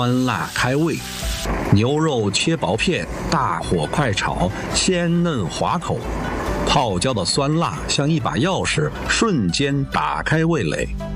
酸辣开胃，牛肉切薄片，大火快炒，鲜嫩滑口。泡椒的酸辣像一把钥匙，瞬间打开味蕾。